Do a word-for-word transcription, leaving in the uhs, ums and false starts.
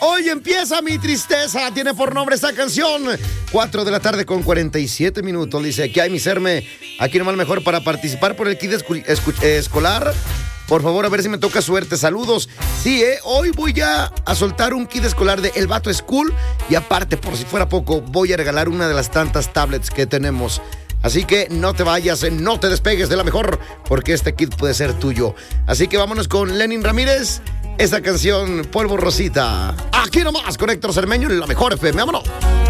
Hoy empieza mi tristeza. Tiene por nombre esta canción. cuatro de la tarde con cuarenta y siete minutos. Dice, aquí hay mi serme. Aquí nomás mejor para participar por el kit escu- escu- escolar. Por favor, a ver si me toca suerte. Saludos. Sí, eh, hoy voy a, a soltar un kit escolar de El Vato School. Y aparte, por si fuera poco, voy a regalar una de las tantas tablets que tenemos. Así que no te vayas, no te despegues de la mejor, porque este kit puede ser tuyo. Así que vámonos con Lenin Ramírez. Esta canción, Polvo Rosita. Aquí nomás con Héctor Cermeño en la mejor F M. Vámonos.